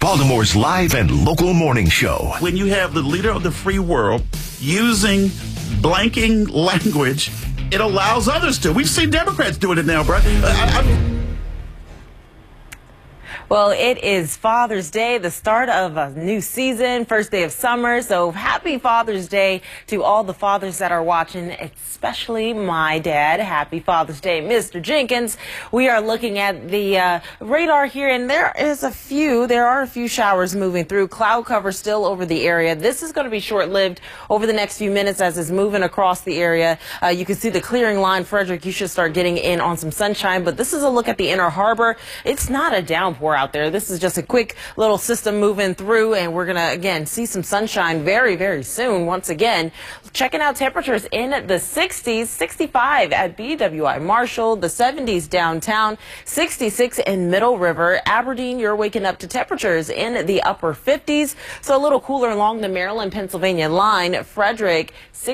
Baltimore's live and local morning show. When you have the leader of the free world using blanking language, it allows others to. We've seen Democrats doing it now, bro. Well, it is Father's Day, the start of a new season, first day of summer. So happy Father's Day to all the fathers that are watching, especially my dad. Happy Father's Day, Mr. Jenkins. We are looking at the radar here, and there are a few showers moving through. Cloud cover still over the area. This is going to be short-lived over the next few minutes as it's moving across the area. You can see the clearing line. Frederick, you should start getting in on some sunshine, but this is a look at the Inner Harbor. It's not a downpour out there. This is just a quick little system moving through, and we're going to, again, see some sunshine very, very soon. Once again, checking out temperatures in the 60s, 65 at BWI Marshall, the 70s downtown, 66 in Middle River. Aberdeen, you're waking up to temperatures in the upper 50s, so a little cooler along the Maryland-Pennsylvania line. Frederick,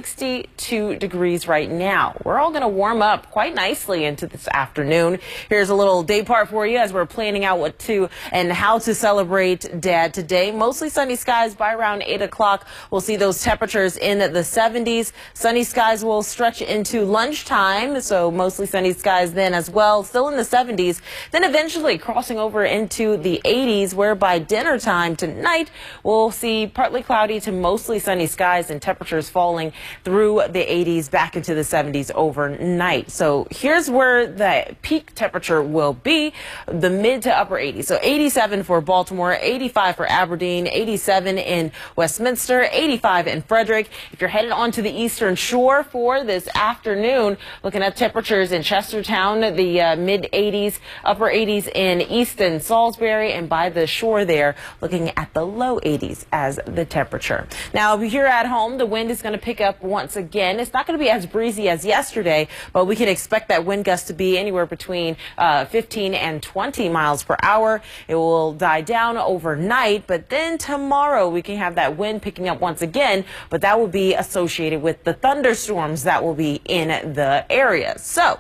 62 degrees right now. We're all going to warm up quite nicely into this afternoon. Here's a little day part for you as we're planning out what to and how to celebrate Dad today. Mostly sunny skies by around 8 o'clock. We'll see those temperatures in the 70s. Sunny skies will stretch into lunchtime, so mostly sunny skies then as well. Still in the 70s. Then eventually crossing over into the 80s, where by dinner time tonight we'll see partly cloudy to mostly sunny skies and temperatures falling through the 80s back into the 70s overnight. So here's where the peak temperature will be, the mid to upper 80s. So 87 for Baltimore, 85 for Aberdeen, 87 in Westminster, 85 in Frederick. If you're headed onto the Eastern Shore for this afternoon, looking at temperatures in Chestertown, the mid 80s, upper 80s in Easton, Salisbury, and by the shore there, looking at the low 80s as the temperature. Now, here at home, the wind is going to pick up once again. It's not going to be as breezy as yesterday, but we can expect that wind gust to be anywhere between 15 and 20 miles per hour. It will die down overnight, but then tomorrow we can have that wind picking up once again, but that will be associated with the thunderstorms that will be in the area. So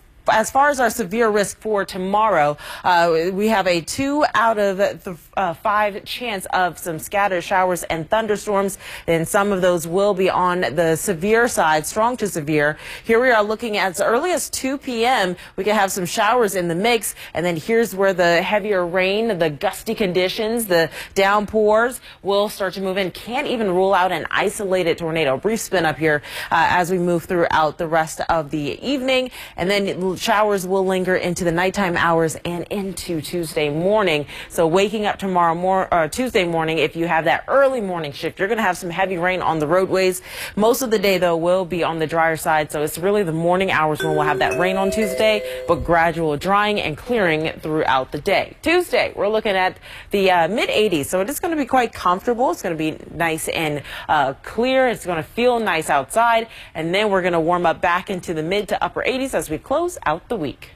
as far as our severe risk for tomorrow, we have a 2 out of 5 chance of some scattered showers and thunderstorms, and some of those will be on the severe side, strong to severe. Here we are looking at as early as 2 p.m. We can have some showers in the mix, and then here's where the heavier rain, the gusty conditions, the downpours will start to move in. Can't even rule out an isolated tornado. Brief spin up here as we move throughout the rest of the evening, and then showers will linger into the nighttime hours and into Tuesday morning. So waking up Tuesday morning, if you have that early morning shift, you're going to have some heavy rain on the roadways. Most of the day, though, will be on the drier side. So it's really the morning hours when we'll have that rain on Tuesday, but gradual drying and clearing throughout the day. Tuesday, we're looking at the mid 80s. So it is going to be quite comfortable. It's going to be nice and clear. It's going to feel nice outside. And then we're going to warm up back into the mid to upper 80s as we close out the week.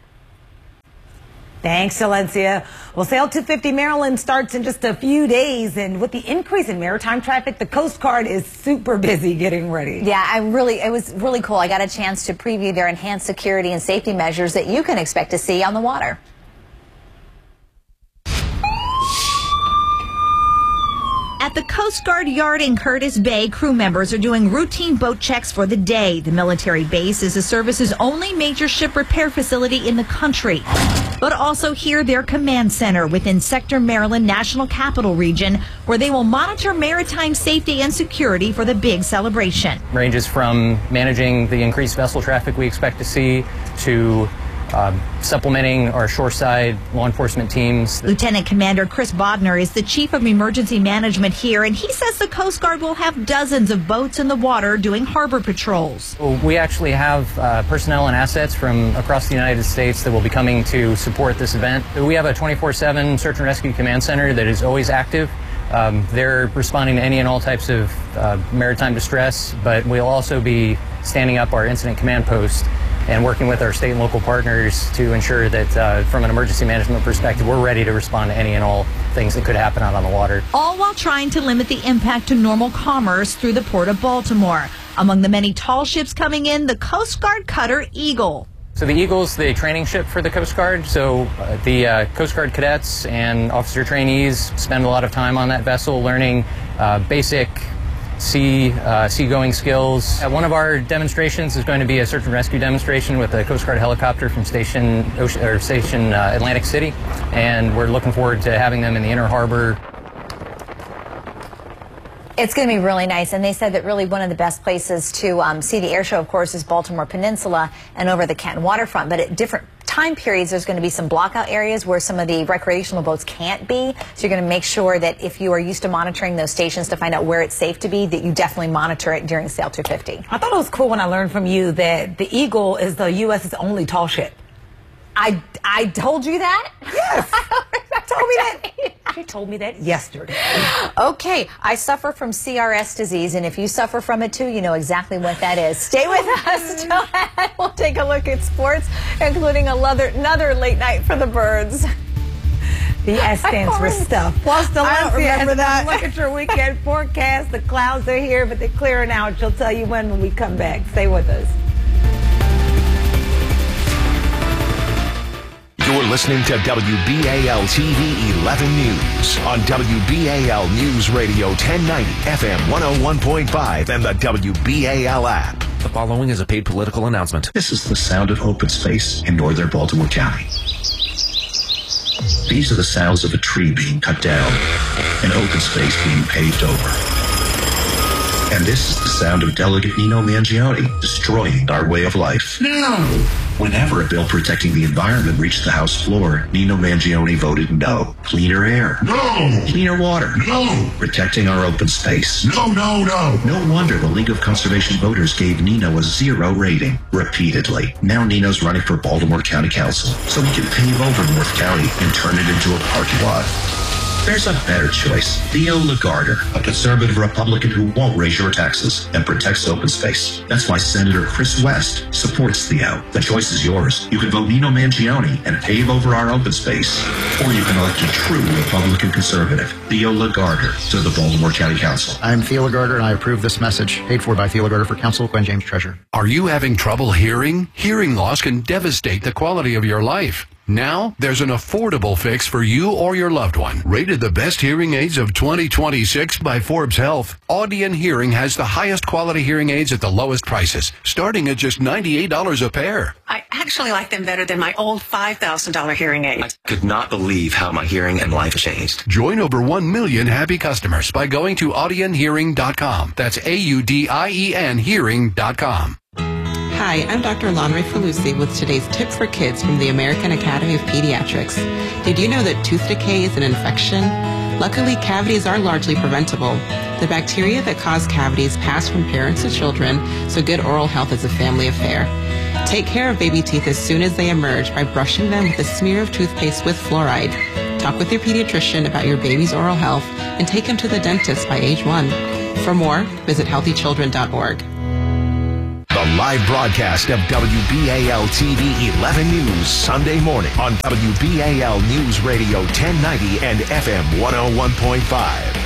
Thanks, Valencia. Well, Sail 250 Maryland starts in just a few days, and with the increase in maritime traffic, the Coast Guard is super busy getting ready. Yeah, it was really cool. I got a chance to preview their enhanced security and safety measures that you can expect to see on the water. At the Coast Guard Yard in Curtis Bay, crew members are doing routine boat checks for the day. The military base is the service's only major ship repair facility in the country. But also here, their command center within Sector Maryland National Capital Region, where they will monitor maritime safety and security for the big celebration. Ranges from managing the increased vessel traffic we expect to see to supplementing our shoreside law enforcement teams. Lieutenant Commander Chris Bodner is the Chief of Emergency Management here, and he says the Coast Guard will have dozens of boats in the water doing harbor patrols. We actually have personnel and assets from across the United States that will be coming to support this event. We have a 24/7 search and rescue command center that is always active. They're responding to any and all types of maritime distress, but we'll also be standing up our incident command post and working with our state and local partners to ensure that from an emergency management perspective, we're ready to respond to any and all things that could happen out on the water. All while trying to limit the impact to normal commerce through the Port of Baltimore. Among the many tall ships coming in, the Coast Guard cutter Eagle. So the Eagle's the training ship for the Coast Guard. So the Coast Guard cadets and officer trainees spend a lot of time on that vessel learning basic seagoing skills. One of our demonstrations is going to be a search and rescue demonstration with a Coast Guard helicopter from Station Atlantic City, and we're looking forward to having them in the Inner Harbor. It's going to be really nice, and they said that really one of the best places to see the air show, of course, is Baltimore Peninsula and over the Canton waterfront, but at different time periods there's going to be some blockout areas where some of the recreational boats can't be, so you're going to make sure that if you are used to monitoring those stations to find out where it's safe to be, that you definitely monitor it during Sail 250. I thought it was cool when I learned from you that the Eagle is the U.S.'s only tall ship. I told you that? Yes. Told me that. She told me that yesterday. Okay, I suffer from CRS disease, and if you suffer from it too, you know exactly what that is. Stay with us. We'll take a look at sports, including another late night for the birds. The S stands for stuff. Plus, I don't remember that. Look at your weekend forecast. The clouds are here, but they're clearing out. She'll tell you when we come back. Stay with us. You're listening to WBAL TV 11 News on WBAL News Radio 1090 FM 101.5 and the WBAL app. The following is a paid political announcement. This is the sound of open space in northern Baltimore County. These are the sounds of a tree being cut down, an open space being paved over. And this is the sound of Delegate Nino Mangione destroying our way of life. No! Whenever a bill protecting the environment reached the House floor, Nino Mangione voted no. Cleaner air. No! Cleaner water. No! Protecting our open space. No, no, no! No wonder the League of Conservation Voters gave Nino a 0 rating. Repeatedly. Now Nino's running for Baltimore County Council, so we can pave over North County and turn it into a parking lot. There's a better choice. Theo Lagarder, a conservative Republican who won't raise your taxes and protects open space. That's why Senator Chris West supports Theo. The choice is yours. You can vote Nino Mangione and pave over our open space. Or you can elect a true Republican conservative, Theo Lagarder, to the Baltimore County Council. I'm Theo Lagarder, and I approve this message. Paid for by Theo Lagarder for Council, Gwen James Treasurer. Are you having trouble hearing? Hearing loss can devastate the quality of your life. Now, there's an affordable fix for you or your loved one. Rated the best hearing aids of 2026 by Forbes Health, Audion Hearing has the highest quality hearing aids at the lowest prices, starting at just $98 a pair. I actually like them better than my old $5,000 hearing aid. I could not believe how my hearing and life changed. Join over 1 million happy customers by going to audionhearing.com. That's AUDIEN hearing.com. Hi, I'm Dr. Lonray Falusi with today's tip for kids from the American Academy of Pediatrics. Did you know that tooth decay is an infection? Luckily, cavities are largely preventable. The bacteria that cause cavities pass from parents to children, so good oral health is a family affair. Take care of baby teeth as soon as they emerge by brushing them with a smear of toothpaste with fluoride. Talk with your pediatrician about your baby's oral health and take him to the dentist by age 1. For more, visit healthychildren.org. The live broadcast of WBAL TV 11 News Sunday morning on WBAL News Radio 1090 and FM 101.5.